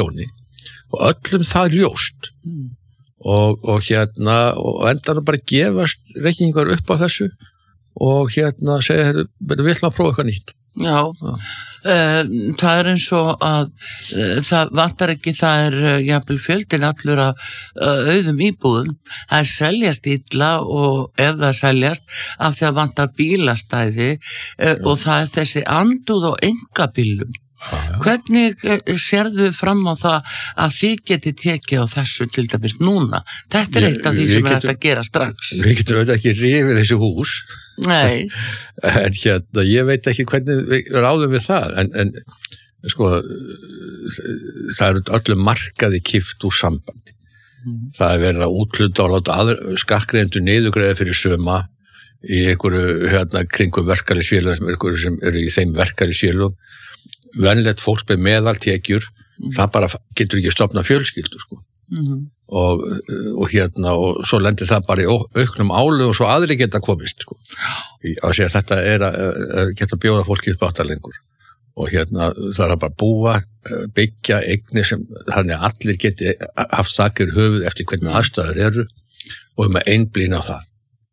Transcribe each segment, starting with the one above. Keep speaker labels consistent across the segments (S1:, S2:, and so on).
S1: tjóni og öllum það ljóst og endanum bara gefast reikningar upp á þessu og segja, við ætlum að prófa eitthvað nýtt.
S2: Já. Það eins og að það vantar ekki, það jafnvel fjöldin allur að auðum íbúðum, það seljast illa og ef það seljast af því að vantar bílastæði og það þessi andúð á einkabílum. Hvernig sérðu fram á það að þið geti tekið á þessu til dæmis núna? Þetta eitt af því sem hægt að gera strax.
S1: Við getum auðvitað ekki rifið þessi hús.
S2: Nei.
S1: En ég veit ekki hvernig við ráðum við það, en sko, það eru öllum markaði kipt úr sambandi. Það verið að útluta og láta skattgreiðendur niðurgreiða fyrir suma í einhverju kringum verkalýðsfélögum sem eru í þeim verkalýðsfélögum. Venlegt fólk með meðaltekjur, það bara getur ekki stofnað fjölskyldu, sko. Og svo lendir það bara í auknum álögum og svo aðri geta komist, sko. Að segja, þetta að geta bjóða fólki upp áttar lengur. Og það bara búa, byggja eignir sem þannig að allir geti haft þakir höfuð eftir hvernig aðstæður eru og með einblín á það.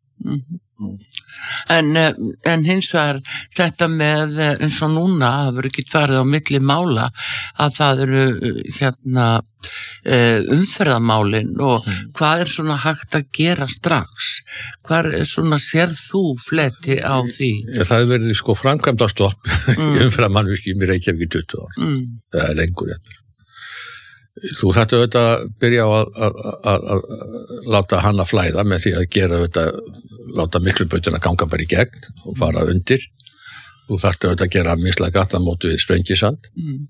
S2: En hins vegar þetta með eins og núna það verður ekki farið á milli mála að það eru umferðamálin og hvað svona hægt að gera strax? Hvað svona sér þú fletti á því?
S1: Það verið sko framkvæmd á stopp í umferðamannvirkjum í Reykjavík í 20 ár. Það lengur eftir. Þú þarftu auðvitað að byrja á að láta hana flæða með því að gera auðvitað láta Miklubrautuna ganga bara í gegn og fara undir. Þú þarftu auðvitað að gera mislega gattamót við Sprengisand.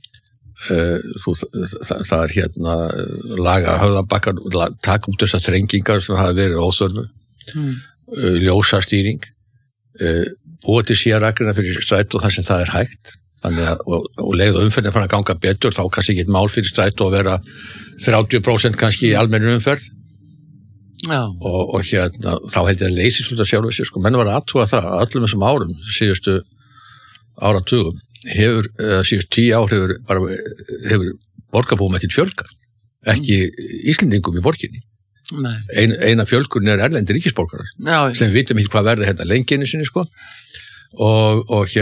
S1: Það laga Höfðabakkar, taka út þessar þrengingar sem hafa verið óþörfu. Ljósastýring. Búa til sérakrina fyrir strætó þar sem það hægt. Þannig að, og leið og umferðin fann að ganga betur, þá kannski ekki mál fyrir strætó að vera 30% kannski í almennu umferð.
S2: Já.
S1: Og þá held ég að leysi svolítið að sjálfa sér, sko. Menn var að athuga það, öllum þessum árum, síðustu áratugum, síðustu 10 ár hefur borgarbúum ekkert fjölgað. Ekki Íslendingum í borginni.
S2: Nei.
S1: Eina fjölgun erlendir ríkisborgarar.
S2: Já.
S1: Sem við vitum ekki hvað verði lenginni sinni, sko. Og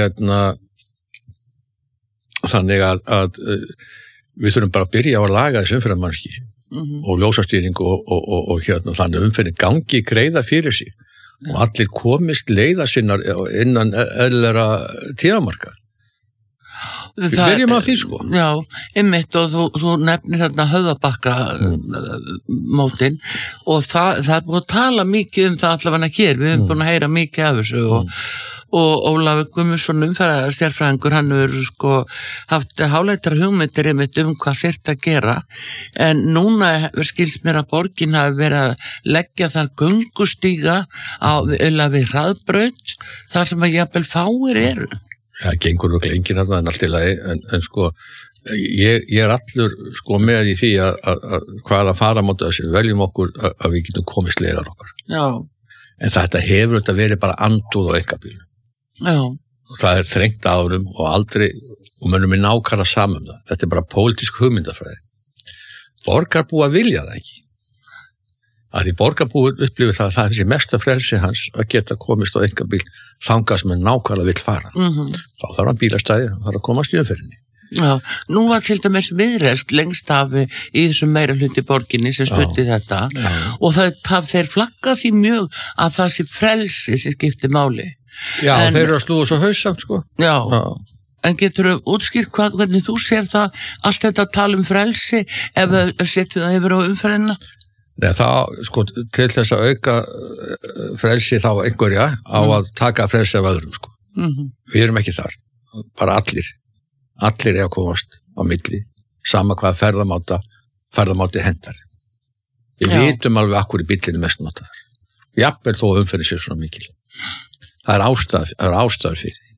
S1: þannig að við þurfum bara að byrja á að laga þessu umferðarmannski og ljósastýring og þannig umferðin gangi greiða fyrir sig og allir komist leiða sinnar innan eðlilegra tímamarka. Við byrjum á því, sko.
S2: Já, einmitt og þú nefnir þarna Höfðabakka mótin og það búið að tala mikið það allavega hér, við höfum búin að heyra mikið af þessu og Ólafur Guðmundsson umferðarstérfræðingur, hann hefur sko haft háleitar hugmyndir einmitt hvað þyrfti að gera, en núna skilst mér að borgin hafi verið að leggja þar göngustíga við hraðbraut, þar sem að jafnvel fáir eru.
S1: Það gengur og enginn að það allt í lagi, en sko ég allur sko með í því að hvaða faramáta sem veljum okkur að við getum komist leiðar okkar.
S2: Já. En
S1: þetta hefur verið bara andúð á einkabílum.
S2: Já.
S1: Og það þrengt árum og aldrei, og mönnum nákvæmlega saman það. Þetta bara pólitísk hugmyndafræði. Borgarbúa vilja það ekki. Að því borgarbúin upplifir það að það er þessi mesta frelsi hans að geta komist á einkabíl þangað sem nákvæmlega vill fara. Þá þarf hann bílastæði, þá þarf að komast í umferðinni.
S2: Já, nú var til dæmis Viðreisn lengst af í þessum meira hluti borginni sem stutti þetta og þeir flagga því mjög að það sé frelsi sem skiptir máli.
S1: Já, þeir eru að slúða svo hausamt, sko. Já.
S2: En getur þú útskýrt hvernig þú sér það, allt þetta tala frelsi ef setjum það yfir á umferðina?
S1: Nei, það, sko, til þess að auka frelsi þá einhverja á að taka frelsi af öðrum, sko. Við erum ekki þar, bara allir er að komast á milli, sama hvað ferðamáti hendar. Við vitum alveg akkur í bílinni mest notaðar. Jafnvel þó umferðin sér svona mikil. Það er ástæður fyrir því.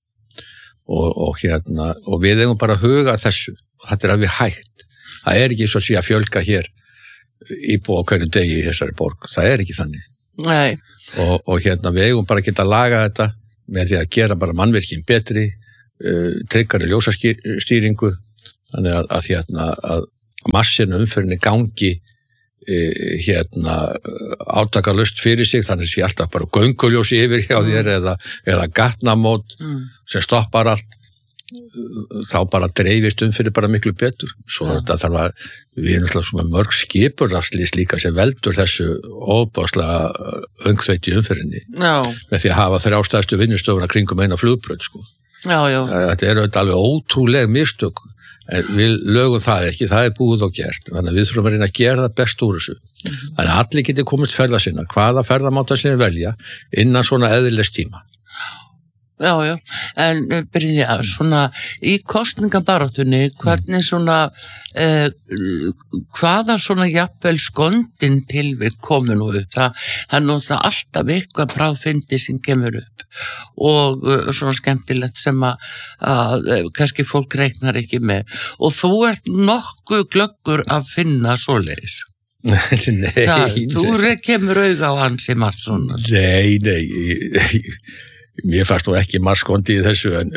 S1: Og við eigum bara að huga þessu. Þetta er alveg hægt. Það er ekki svo að sé að fjölga hér íbúa á hverjum degi í þessari borg. Það er ekki þannig.
S2: Nei.
S1: Og við eigum bara að geta að laga þetta með því að gera bara mannvirkin betri, tryggari ljósastýringu, þannig að massinu umferðinni gangi átakalust fyrir sig, þannig sé alltaf bara gönguljósi yfir hjá þér eða gatnamót sem stoppar allt, þá bara dreifist umferðin bara miklu betur. Svo þetta þarf að við erum alltaf svona mörg skipulagslýs líka sem veldur þessu óbáslega öngþveiti umferðinni með því að hafa 3 stærstu vinnustofuna kringum eina flugbraut sko. Þetta eru alveg ótrúleg mistök. En við lögum það ekki, það búið og gert, þannig að við þurfum að reyna að gera það best úr þessu. Þannig að allir geti komist ferða sinna, hvaða ferðamáta sem velja innan svona eðlilegs tíma.
S2: Já, en Brynja, svona í kosningabaráttunni, hvernig svona, hvaða svona jafnvel skondin tilvik komu nú upp, það náttúrulega alltaf eitthvað bráðfyndi sem kemur upp og svona skemmtilegt sem að kannski fólk reiknar ekki með og þú ert nokkuð glöggur að finna svoleiðis.
S1: Nei.
S2: Þú kemur auga á ansi margt svona.
S1: Nei, mér fannst nú ekki margt skondi í þessu en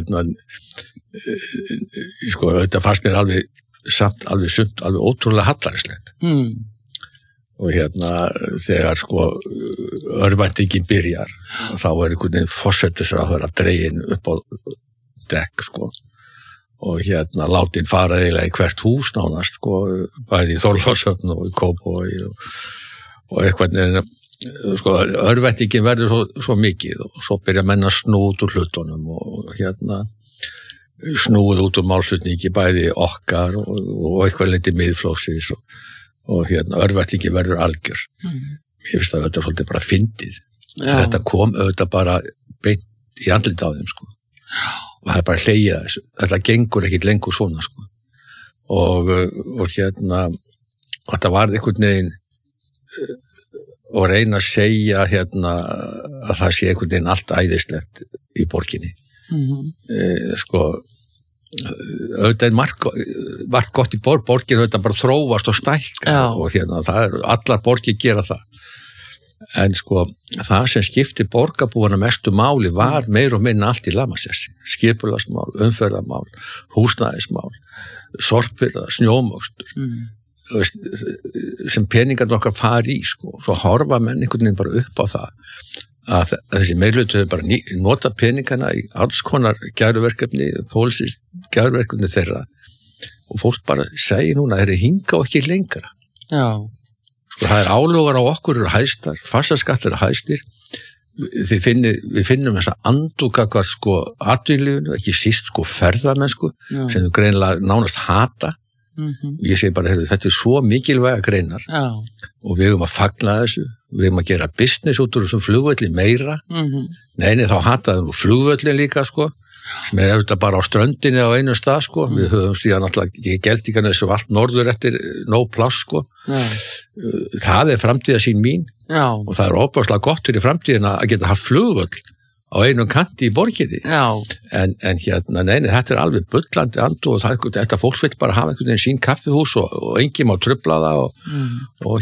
S1: sko, þetta fannst mér alveg sumt, alveg ótrúlega hallærislegt. Og þegar sko örvæntingin byrjar þá einhvern veginn forsætisráðherra dregin upp á dekk sko og látin fara eiginlega í hvert hús nánast sko, bæði í Þorlákshöfn og í Kópavogi og eitthvað sko, örvæntingin verður svo mikið og svo byrja menn að snúa út úr hlutunum og snúið út úr málflutningi bæði okkar og eitthvað liti miðflokksins og örvæntingin verður algjör. Ég finnst að þetta svolítið bara fyndið. Þetta kom auðvitað bara beint í andlit á þeim sko. Og það bara hlegið þessu. Þetta gengur ekkit lengur svona sko. Og þetta varð einhvern veginn og reyna að segja að það sé einhvern veginn allt æðislegt í borginni. Sko auðvitað margt gott í borgin auðvitað bara þróast og stækka og það allar borgir gera það en sko það sem skipti borgarbúana mestu máli var meir og minna allt í lamassessi, skipulagsmál, umferðarmál, húsnæðismál, sorpbyrða, snjómokstur sem peningarnir okkar fari í sko, svo horfa menn einhvern veginn bara upp á það að þessi meirhluti hefur bara nota peningana í alls konar gæruverkefni, pólitísk gæruverkefni þeirra og fólk bara segir núna, þeir hinga og ekki lengra. Sko það álögar á okkur eru hæstar, fastaskattar eru hæstir, við finnum þessa andúgakvar sko atvinnulífinu, ekki síst sko ferðamennsku sem við greinilega nánast hata. Ég segi bara, þetta svo mikilvæga greinar og við höfum að fagna þessu, við höfum að gera business út úr þessum flugvölli meira. Nei, þá hataði nú flugvöllin líka sko, sem auðvitað bara á ströndinni á einu stað sko, við höfum síðan alltaf Geldingarnes og allt norður eftir nóg pláss sko. Það framtíðarsýn mín og það óbáslega gott fyrir framtíðina að geta haft flugvöll á einum kanti í borginni en þetta alveg bullandi andu og þetta fólk vill bara hafa einhvern veginn sín kaffihús og enginn má trufla það og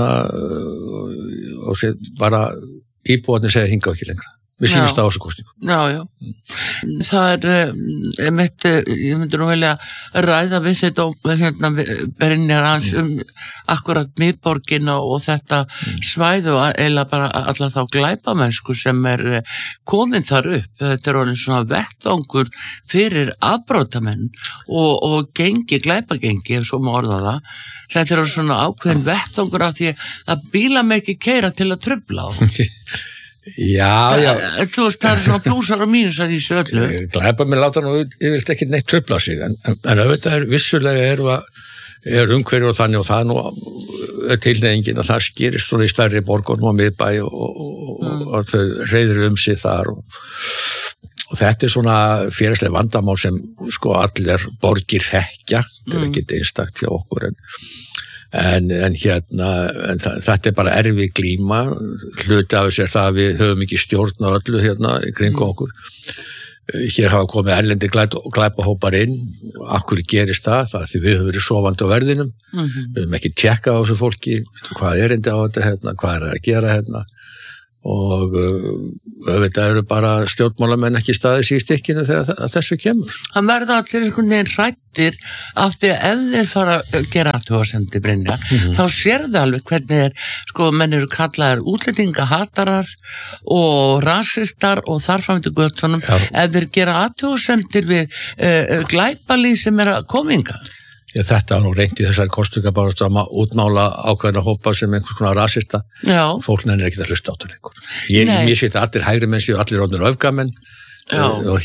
S1: bara íbúarnir segja hinga ekki lengra. Við sýnist á þessu kosningu.
S2: Það ég myndi nú velja ræða við þetta Brynjar hans akkurat miðborgina og þetta svæðu eða bara alla þá glæpamennsku sem komin þar upp. Þetta orðin svona vettvangur fyrir afbrotamenn og glæpagengi, ef svo má orða það. Þetta orðin svona ákveðin vettvangur af því að bíla með ekki keyra til að trufla á. Já. Þú veist, það svona plúsar og mínusar í þessu öllu.
S1: Glæpamenn láta nú yfirleitt ekki neitt trufla sig, en auðvitað vissulega umhverju og þannig og það nú tilnefingin að það gerist svona í stærri borgum og miðbæ og þau reiður sig þar og þetta svona félagsleg vandamál sem sko allir borgir þekkja, þetta ekki einstakt hjá okkur en þetta bara erfið glíma, hluti af þessu það að við höfum ekki stjórn á öllu í kringum okkur. Hér hafa komið erlendir glæpahópar inn, af hverju gerist það því við höfum verið sofandi á verðinum, við höfum ekki tjekkað á þessu fólki, hvað erindi á þetta, hvað það að gera og auðvitað eru bara stjórnmálamenn ekki staðis í stikkinu þegar þessu kemur.
S2: Það verða allir einhvern veginn hrættir af því að ef þeir fara að gera athugasemdir Brynja, þá sér það alveg hvernig sko, menn eru kallaðir útlendingahatarar og rasistar og þarfram til göttunum ef þeir gera athugasemdir við glæpalýð sem að kominga.
S1: Þetta nú reynt í þessari kosningabaráttu að útmála ákveðna hópa sem einhvers konar rasista. Fólk nennir ekki að hlusta á þetta lengur. Mér sé þetta allir hægri menn séu allir orðnir öfgamenn og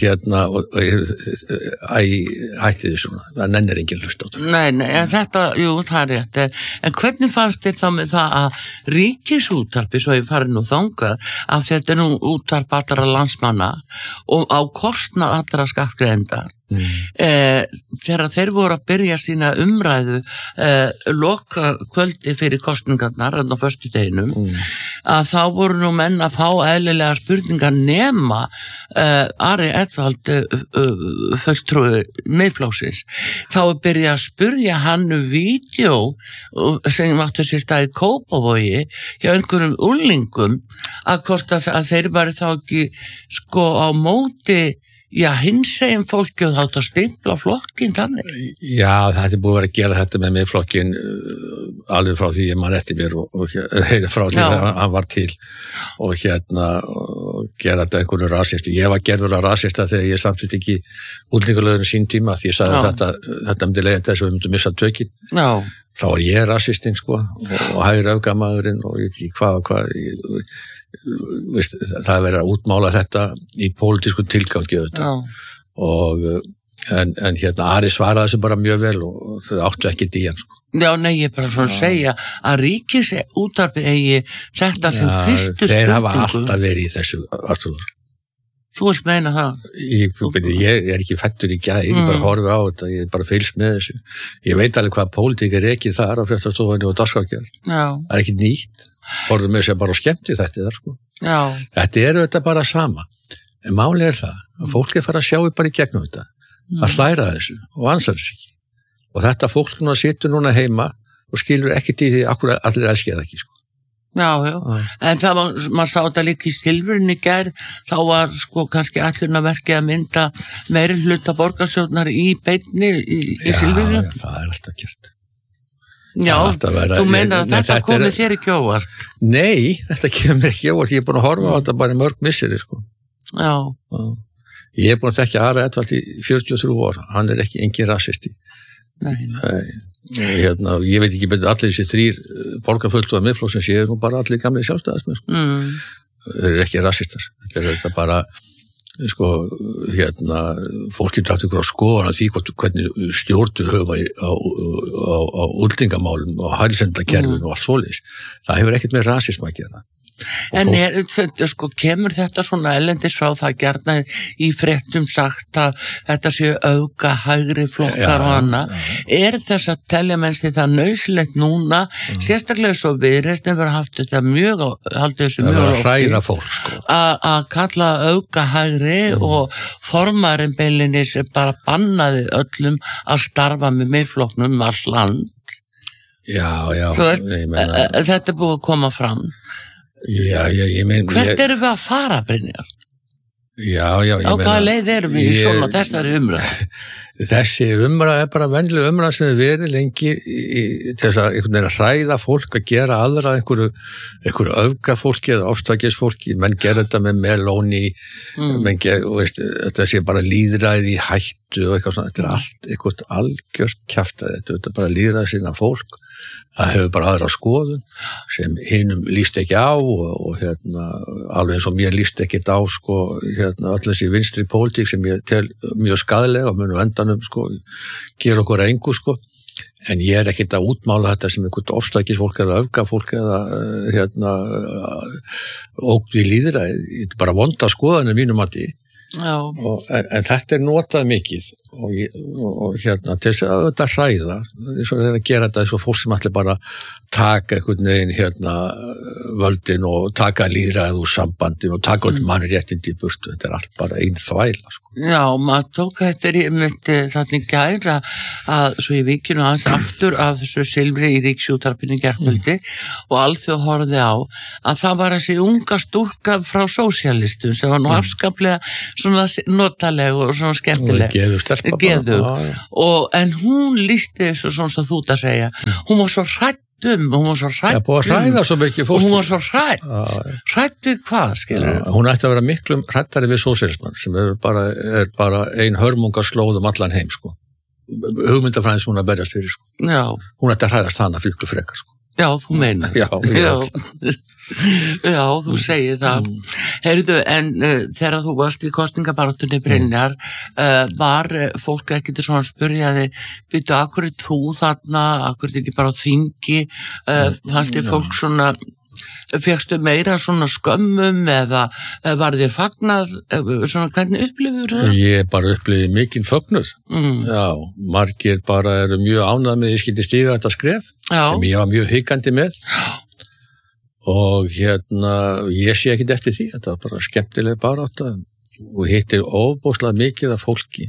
S1: hætti því svona. Það nennir enginn hlusta á þetta.
S2: Nei, þetta, jú, það er rétt. En hvernig fannst þér þá með það að ríkisútvarpi, svo ég farið nú þangað, að þetta er nú útvarp allra landsmanna og á kostnað allra skattgreiðenda. Þegar þeir voru að byrja sína umræðu loka kvöldi fyrir kosningarnar á föstudeginum að þá voru nú menn að fá eðlilega spurningar nema Ari Edvald fulltrúi Miðflokksins þá er byrjað að spurja hann vídeó sem áttu sér staðið Kópavogi hjá einhverjum úlingum að hvort að þeir væri þá ekki sko á móti hinsegin fólki og þátt að stimpla flokkin þannig.
S1: Já, þetta er búið að vera að gera þetta með Miðflokkin alveg frá því ég man eftir mér og frá því að hann var til og og gera þetta einhvern rasistu. Ég var gerður að rasista þegar ég samtitt ekki útlendingalögum sín tíma því ég sagði þetta myndi leiða þess að við myndum missa tökin. Þá var ég rasistinn sko og hægri öfgamaðurinn og ég ekki hvað það verið að útmála þetta í pólitískum tilgangi og en Ari svaraði þessu bara mjög vel og þau áttu ekki í hann sko.
S2: Já, nei, ég bara svona segja að ríkisútvarpið eigi þetta sem fyrstu spurningu.
S1: Þeir hafa alltaf verið í þessu Arthur.
S2: Þú vilt meina það?
S1: Ég er ekki fættur í gær, ég bara horfi á þetta, ég er bara fylgst með þessu. Ég veit alveg hvað pólitík er ekki þar á fréttastofunni og dagskrárgerð. Það er ekki nýtt. Orðum með sér bara skemmti þetta þar sko. Þetta er auðvitað bara sama. En máli er það að fólk er fara að sjá bara í gegnum þetta. Að hlæra þessu og ansar þessu ekki. Og þetta fólk nú situr núna heima og skilur ekkert í því akkur allir elskið það ekki sko.
S2: Já. En það maður sá þetta líka í Silfrinu í gær, þá var sko kannski allurnaverkið að mynda meiri hluta borgarstjórnar í beinni í Silfrinu.
S1: Já, það er alltaf gert.
S2: Já, þú meinar að þetta komið þér ekki óvart?
S1: Nei, þetta kemur ekki óvart. Ég er búin að horfa á þetta bara í mörg misseri sko.
S2: Já.
S1: Ég er búin að þekkja Ari Edvald í 43 ár. Hann er ekki engin rasisti.
S2: Nei.
S1: Ég veit ekki betur allir þessi 3 borgarfulltrúar Miðflokksins séu nú bara allir gamli sjálfstæðismenn sko. Þeir eru ekki rasistar. Þetta er bara sko, fólk getur haft ykkur á skoðan að því hvernig stjórnu höfa á útlendingamálum og hælsendakerfinu og allt svoleiðis. Það hefur ekkert með rasisma að gera.
S2: En kemur þetta svona ellendis frá það gjarna í fréttum sagt að þetta séu auka hægri flokkar og annað. Er þess að telja mennst því það nauðsynlegt núna, sérstaklega svo Viðreisn hefur haft þetta mjög, haldið þessu mjög
S1: að hræða fólk sko.
S2: Að kalla auka hægri og formaðurinn beilinnis bara bannaði öllum að starfa með Miðflokknum all land.
S1: Já.
S2: Þetta er búið að koma fram.
S1: Já, ég meina...
S2: Hvert erum við að fara, Brynjar?
S1: Já, ég meina...
S2: Á hvaða leið erum við í svona þessari umræðu?
S1: Þessi umræða er bara venjuleg umræða sem við verið lengi til þess að hræða fólk að gera aðra einhverju öfgafólki eða ofstækisfólki. Menn gera þetta með melóni, þetta sé bara lýðræði í hættu og eitthvað svona. Þetta er allt eitthvað algjört kjaftæði. Þetta er bara lýðræði sinna fólk. Það hefur bara aðra skoðun sem hinum líst ekki á og alveg eins og mér líst ekki á sko, öll þessi vinstri pólitík sem ég tel mjög skaðlega og munum endanum sko, gera okkur engu sko. En ég er ekkert að útmála þetta sem einhvern ofstækisfólk eða öfgafólk eða ógn við lýðræði. Þetta er bara vonda skoðanir mínum að því. En þetta er notað mikið og til þess að þetta hræða þess að reyna að gera þetta þess að fólk sem allir bara taka einhvern veginn völdin og taka lýðræðið úr sambandin og taka öll mannréttindi í burtu, þetta allt bara ein þvæla sko.
S2: Já, maður tók þetta í þannig gæra að svo í vikinu aðeins aftur af þessu silfri í Ríkisútvarpinu gærkvöldi og alþjóð horfði á að það var þessi unga stúlka frá sósíalistum sem var nú afskaplega svona notaleg og svona skemmtileg en hún lýsti þessu svona sem þú að segja hún var svo hrædd hún var svo hrædd
S1: búið að hræða svo mikið fólk
S2: hún var svo hrædd við hvað skilur
S1: hún ætti að vera miklu hræddari við sósíalismann sem er bara ein hörmungarslóð allan heim sko hugmyndafræðin sem hún að berjast fyrir sko hún ætti að hræðast hana fyrir frekar sko
S2: já, þú meinar já, þú segir það heyrðu, en þegar þú varst í kosningabaráttunni Brynjar var fólk ekki til svona spurjaði veitu, akkur er þú þarna akkur er ekki bara á þingi fannst þér fólk svona fékkstu meira svona skömmum eða var þér fagnað svona hvernig upplifur það?
S1: Ég bara upplifði mikinn fögnuð já, margir bara eru mjög ánægð með ég skyldi stíga þetta skref sem ég var mjög hikandi með og ég sé ekkert eftir því þetta var bara skemmtileg barátta og hittir ofboðslega mikið af fólki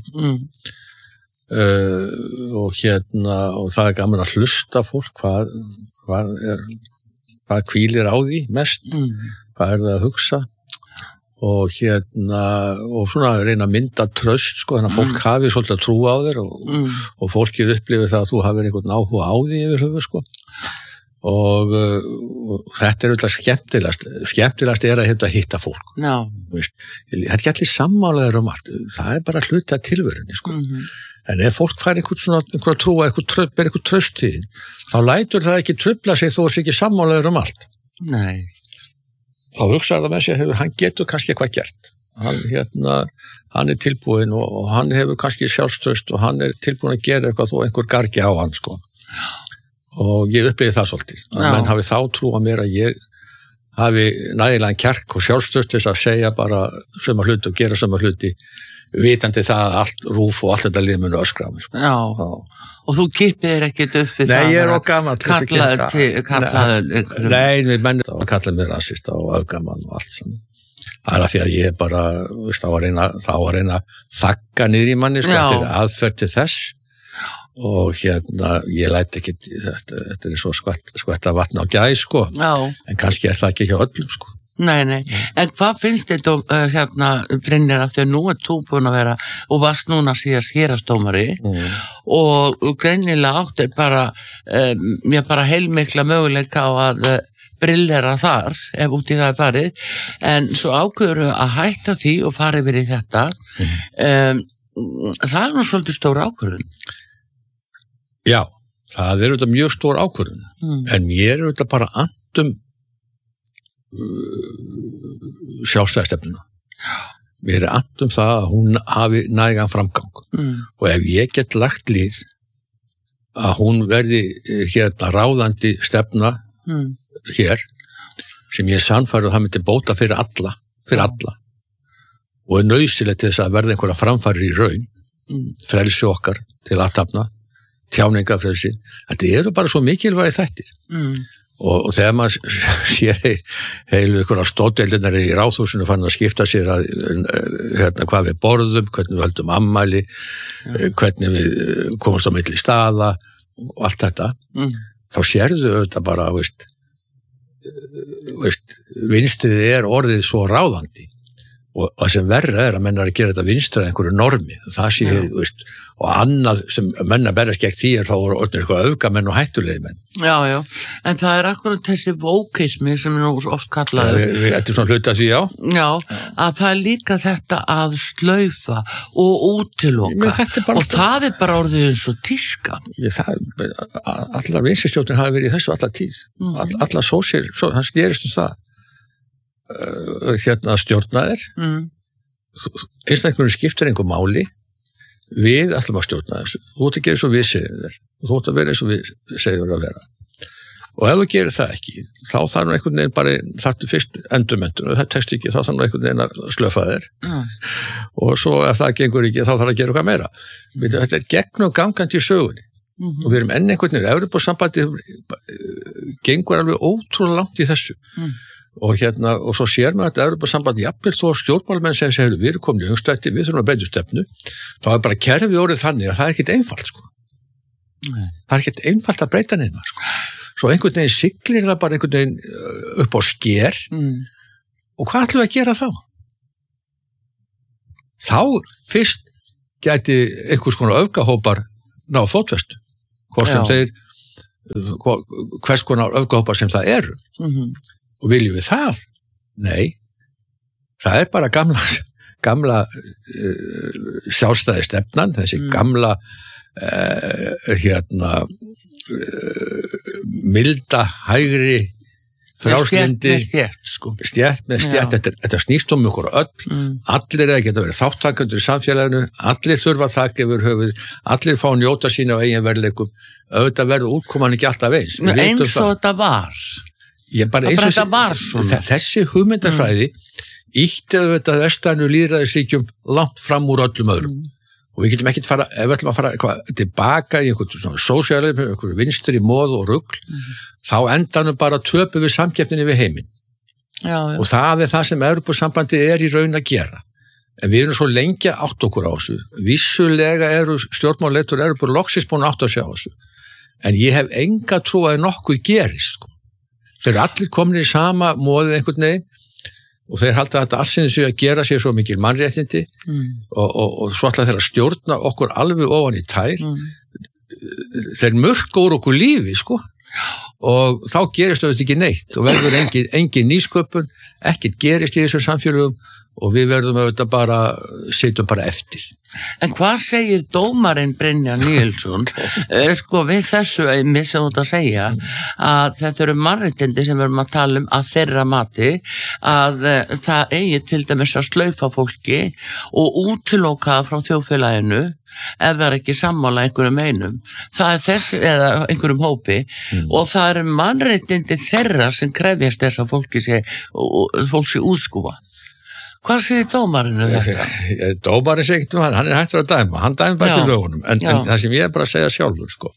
S1: og það er gaman að hlusta fólk hvað hvílir á því mest hvað er það að hugsa og svona reyna að mynda traust sko, þannig að fólk hafi svolítið að trúa á þér og fólkið upplifir það að þú hafir einhvern áhuga á því yfir höfu sko og þetta er auðvitað skemmtilegast er að hitta fólk það er ekki allir sammálaður allt það er bara hluti af tilverunni sko. En ef fólk fær einhver trúa ber einhver traust í þá lætur það ekki trufla sig þó þess ekki sammálaður allt
S2: nei
S1: þá hugsaður það með sér hann getur kannski eitthvað gert hann er tilbúinn og hann hefur kannski sjálfstraust og hann er tilbúinn að gera eitthvað þó einhver gargi á hann sko og ég upplifði það svolítið að menn hafi þá trú á mér að ég hafi nægilega kjark og sjálfstraust þess að segja bara sömu hluti og gera sömu hluti vitandi það að allt rúf og allt þetta lið munu öskra á mig sko.
S2: Og þú kippir ekkert upp við
S1: það ég er okkamall
S2: kallaður
S1: nei, menn það kallaði mér rasista og öfgamann og allt saman það er að því að ég bara þá að reyna að þagga niður í manni sko, þetta er aðferð til þess og ég læt ekki þetta er svo skvætta vatn á gæs sko en kannski er það ekki hjá öllum sko
S2: Nei, en hvað finnst þetta Brynjar af því að nú er þú búin að vera og varst núna síðast héraðsdómari og greinilega áttir bara bara heilmikla möguleika á að brillera þar ef út í það er farið en svo ákveður að hætta því og fara yfir í þetta það er nú svolítið stór ákvörðun
S1: Já, það er auðvitað mjög stór ákvörðun en ég er auðvitað bara andum sjálfstæðisstefnuna mér er andum það að hún hafi nægan framgang og ef ég get lagt lið að hún verði ráðandi stefna hér sem ég er sannfærður að það myndi bóta fyrir alla og er nauðsynlegt til þess að verða einhverja framfærir í raun frelsi okkar til athafna tjáningafrelsi, þetta eru bara svo mikilvægi þættir og þegar maður sér heilu ykkur á stóðdeildirnar í ráðhúsinu fann að skipta sér að hvað við borðum, hvernig við höldum ammæli hvernig við komumst á milli staða og allt þetta þá sérðu auðvitað bara vinstrið er orðið svo ráðandi og það sem verra er að menn er að gera þetta vinstrið einhverju normi, það sé og annað sem menn að berjast gegn því er þá orðnir eitthvað öfgamenn og hættulegir menn.
S2: Já, en það er akkurat þessi vókismi sem er nú oft kallaður.
S1: Þetta er svona hluta því, já.
S2: Já, að það er líka þetta að slaufa og útiloka og það er bara orðið eins og tíska.
S1: Allar vinstristjórnir hafa verið í þessu allar tíð. Allar sósíal, það snerist það. Stjórnaðir. Einstaklega skiptir einhver máli. Við ætlum að stjórna þessu. Þú ætti að gera eins og við segjum þér. Þú ætti að vera eins og við segjum þér að vera. Og ef þú gerir það ekki, þá þarf nú einhvern veginn bara, þarftu fyrst endurmenntun og það tekst ekki, þá þarf nú einhvern veginn að slöfa þér. Og svo ef það gengur ekki, þá þarf að gera eitthvað meira. Þetta gegnum gangandi í sögunni. Og við erum enn einhvern veginn, Evrópusambandi gengur alveg ótrúlega langt í þessu. Og svo sér maður að Evrópusambandi jafnvel þó stjórnmálamenn segja, við erum komin í öngstrætti, við þurfum að breyta stefnu, þá bara kerfið orðið þannig að það ekkert einfalt, sko. Það ekkert einfalt að breyta neina, sko. Svo einhvern veginn siglir það bara einhvern veginn upp á sker og hvað ætlum við að gera þá? Þá fyrst gæti einhvers konar öfgahópar ná fótfestu, hvers konar öfgahópar sem það eru. Og viljum við það? Nei, það bara gamla sjálfstæði stefnan, þessi gamla milda, hægri frjálslyndi stjætt með stjætt, þetta snýst okkur öll, allir geta verið þáttakendur í samfélaginu, allir þurfa þakka yfir höfuð, allir fá að njóta sína á eigin verðleikum, auðvitað verður útkoman ekki alltaf eins
S2: og þetta var
S1: þessi hugmyndafræði ítti auðvitað vestrænu lýðræðisríkjum langt fram úr öllum öðrum. Og við getum ekkert ef við ætlum að fara tilbaka í einhvern svona sósíalismi, einhvern vinstri móð og rugl, þá endanum bara töpum við samkeppninni við heiminn. Og það það sem Evrópusambandi í raun að gera. En við erum svo lengi að átta okkur á þessu. Vissulega eru stjórnmálaleiðtogar Evrópu loksins búin að átta sig á þessu. En ég hef enga trú að nokkuð gerist, sko. Þeir eru allir komin í sama móðið einhvern veginn, og þeir halda að þetta allsins að gera sér svo mikil mannréttindi og svo ætla þeir að stjórna okkur alveg ofan í tær. Þeir mörka úr okkur lífi, sko. Og þá gerist auðvitað ekki neitt og verður engin nýsköpun, ekkert gerist í þessum samfélögum og við verðum auðvitað sitjum bara eftir.
S2: En hvað segir dómarinn Brynjar Níelsson við þessu einmitt sem þú ert að segja að þetta eru mannréttindi sem við erum að tala að þeirra mati að það eigi til dæmis að slaufa fólki og útiloka frá þjóðfélaginu ef það ekki sammála einhverjum einum það þessi, eða einhverjum hópi og það eru mannréttindi þeirra sem krefjast þess að fólk sé útskúfað. Hvað segir dómarinn þetta?
S1: Dómarinn segir ekki hann hættur að dæma, hann dæma bara til lögunum en það sem ég bara að segja sjálfur sko,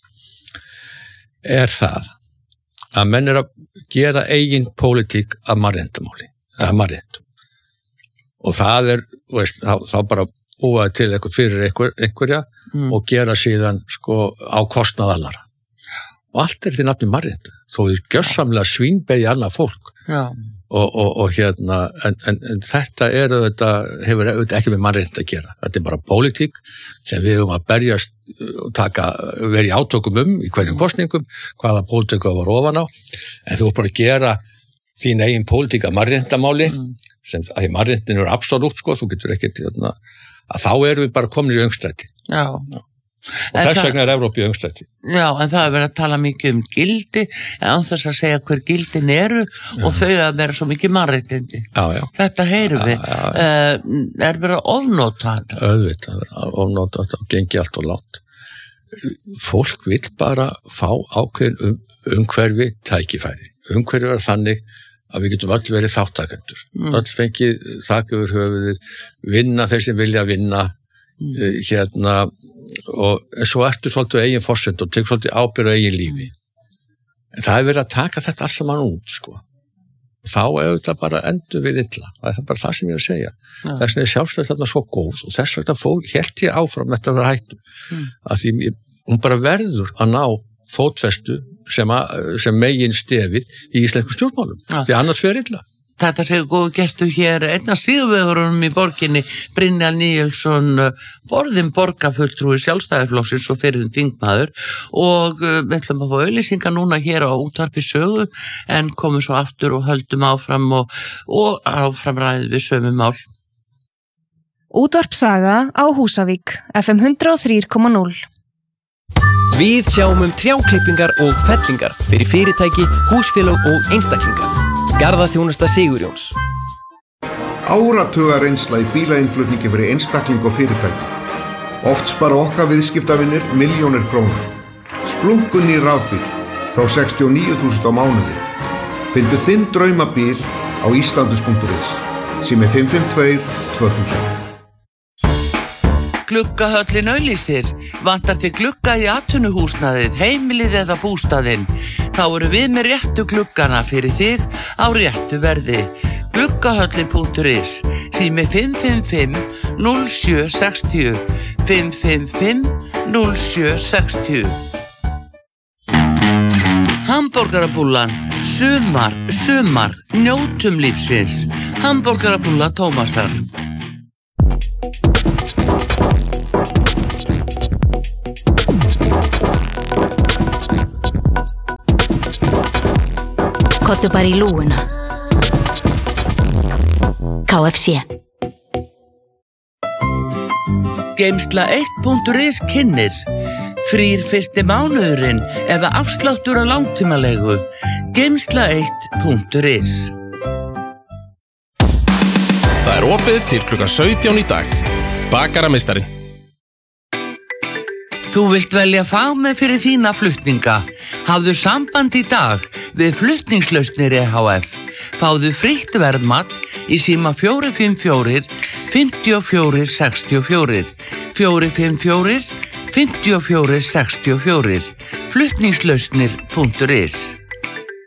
S1: það að menn að gera eigin pólitík af mannréttindamáli, af mannréttindum og það þá bara búaði til eitthvað fyrir einhverja og gera síðan sko á kostnað annarra og allt til nafni mannréttinda þó þið gjörsamlega svínbegi annað fólk og en þetta hefur ekki með mannréttindi að gera. Þetta bara pólitík sem við höfum að berjast og vera í átökum í hverjum kosningum, hvaða pólitík var ofan á, en þú bara að gera þín eigin pólitík að mannréttindamáli, sem að því mannréttindin eru absolutt, sko, þú getur ekkert, að þá erum við bara komin í öngstræti. Já. Og þess vegna Evrópu í öngstræti.
S2: Já, en það verið að tala mikið gildi, en án þess að segja hver gildin eru og þau að vera svo mikið mannréttindi.
S1: Já.
S2: Þetta heyrum við. Verið að ofnota þetta?
S1: Auðvitað, ofnota þetta og gengi allt og langt. Fólk vill bara fá ákveðin umhverfi tækifæri. Umhverfi er þannig að við getum öll verið þáttakendur. Öll fengið þak yfir höfuðið, vinna þeir sem vilja vinna, og svo ertu svolítið eigin forsend og tekur svolítið ábyrgð á eigin lífi. En það verið að taka þetta alls saman út, sko. Þá þetta bara endur við illa. Það bara það sem ég að segja. Þess vegna sjálfstæði þarna svo góð og þess vegna hélt ég áfram þetta að vera hættu. Að því hún bara verður að ná fótfestu sem megin stefið í íslenskum stjórnmálum. Því annars fer illa.
S2: Þetta séu góðu gestur hér, einn af síðuvegurunum í borginni, Brynjar Níelsson, borgarfulltrúi Sjálfstæðisflokksins og fyrir þingmaður og við ætlum að fá auglýsingar núna hér á útvarpi sögu en komum svo aftur og höldum áfram og áfram ræðum við sömu mál.
S3: Útvarp Saga á Húsavík, FM 103,0.
S4: Við sjáum trjáklippingar og fellingar fyrir fyrirtæki, húsfélög og einstaklinga. Garðaþjónusta Sigurjóns.
S5: Áratuga reynsla í bílainnflutningi fyrir einstakling og fyrirtæki. Oft spara okkar viðskiptavinir milljónir króna. Splunkunni rafbíll. frá 69.000 á mánuði. Fyndu þinn draumabíl á islandus.is, sími 552 2000.
S2: Gluggahöllin auglýsir. Vantar þig glugga í atvinnuhúsnæðið, heimilið eða bústaðinn? Þá eru við með réttu gluggana fyrir þig á réttu verði. Gluggahöllin.is, sími 555 0760, 555 0760. Hamborgarabúllan, sumar, njótum lífsins. Hamborgarabúlla Tómasar.
S6: Kottu bara í lúguna. KFC.
S2: Geymsla1.is kynnir. Frýr fyrsti mánuðurinn eða afsláttur á langtímalegu. Geymsla1.is.
S7: Það opið til klukkan 17 í dag. Bakarameistarinn.
S2: Þú vilt velja fagmenn fyrir þína flutninga. Hafðu samband í dag við Flutningslausnir EHF. Fáðu frítt verðmat í síma 454 54 64 454 54 64. Flutningslausnir.is.